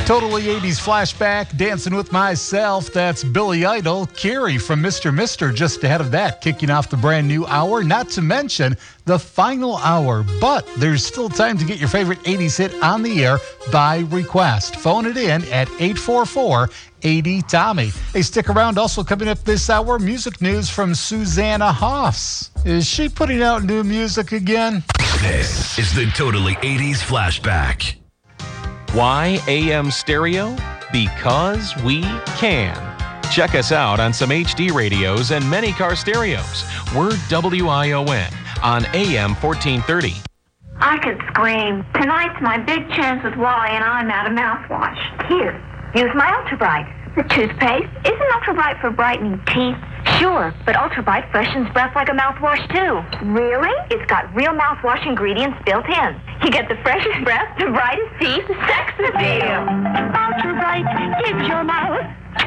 Totally 80s flashback, Dancing with Myself. That's Billy Idol. Carrie from Mr. Mister just ahead of that, kicking off the brand new hour, not to mention the final hour. But there's still time to get your favorite 80s hit on the air by request. Phone it in at 844-80-TOMMY. Hey, stick around. Also coming up this hour, music news from Susanna Hoffs. Is she putting out new music again? This is the Totally 80s Flashback. Why AM stereo? Because we can. Check us out on some HD radios and many car stereos. We're WION on AM 1430. I could scream. Tonight's my big chance with Wally, and I'm out of mouthwash. Here, use my Ultra Bright. The toothpaste. Isn't Ultra Bright for brightening teeth? Sure, but Ultra Bright freshens breath like a mouthwash, too. Really? It's got real mouthwash ingredients built in. You get the freshest breath, the brightest teeth, sex appeal. Ultra Bright gives your mouth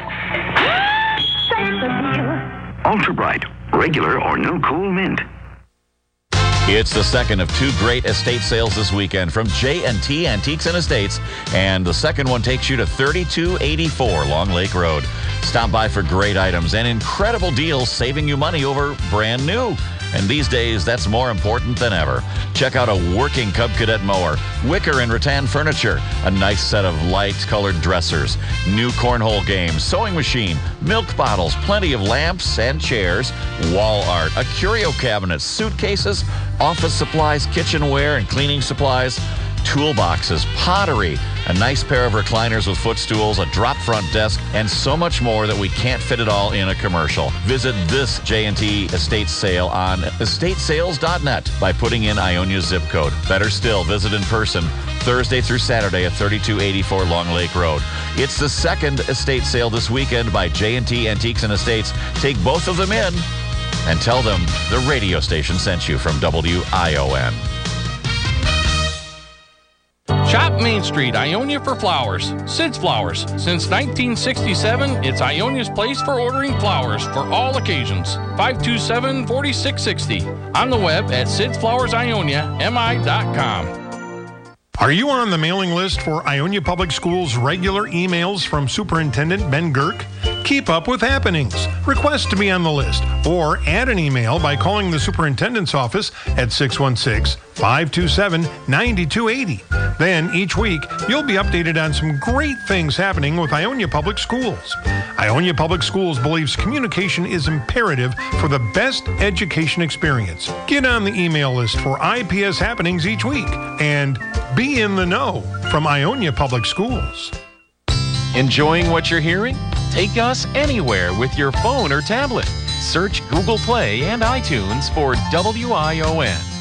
sex appeal. Ultra Bright, regular or no cool mint. It's the second of two great estate sales this weekend from J&T Antiques and Estates, and the second one takes you to 3284 Long Lake Road. Stop by for great items and incredible deals, saving you money over brand new. And these days, that's more important than ever. Check out a working Cub Cadet mower, wicker and rattan furniture, a nice set of light-colored dressers, new cornhole games, sewing machine, milk bottles, plenty of lamps and chairs, wall art, a curio cabinet, suitcases, office supplies, kitchenware and cleaning supplies, toolboxes, pottery, a nice pair of recliners with footstools, a drop front desk, and so much more that we can't fit it all in a commercial. Visit this J&T estate sale on estatesales.net by putting in Ionia's zip code. Better still, visit in person Thursday through Saturday at 3284 Long Lake Road. It's the second estate sale this weekend by J&T Antiques and Estates. Take both of them in and tell them the radio station sent you from WION. Shop Main Street, Ionia for flowers. Sid's Flowers. Since 1967, it's Ionia's place for ordering flowers for all occasions. 527-4660. On the web at sidsflowersIoniami.com. Are you on the mailing list for Ionia Public Schools' regular emails from Superintendent Ben Girk? Keep up with happenings. Request to be on the list or add an email by calling the superintendent's office at 616-527-9280. Then each week, you'll be updated on some great things happening with Ionia Public Schools. Ionia Public Schools believes communication is imperative for the best education experience. Get on the email list for IPS happenings each week and be in the know from Ionia Public Schools. Enjoying what you're hearing? Take us anywhere with your phone or tablet. Search Google Play and iTunes for WION.